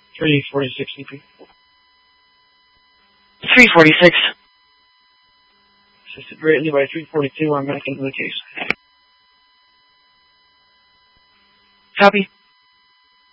346 CP. 346. Assisted greatly by 342. I'm back into the case. Copy.